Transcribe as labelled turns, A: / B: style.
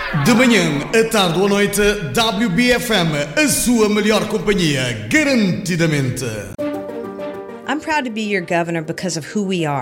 A: De manhã, à tarde ou à noite, WBFM, a sua melhor companhia, garantidamente.
B: I'm proud to be your governor because of who we are.